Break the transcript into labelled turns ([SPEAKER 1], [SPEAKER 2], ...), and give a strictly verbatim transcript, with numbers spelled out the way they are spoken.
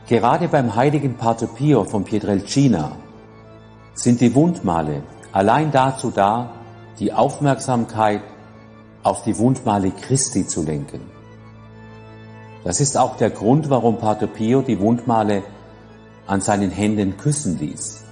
[SPEAKER 1] Gerade beim heiligen Pater Pio von Pietrelcina sind die Wundmale allein dazu da, die Aufmerksamkeit auf die Wundmale Christi zu lenken. Das ist auch der Grund, warum Pater Pio die Wundmale an seinen Händen küssen ließ.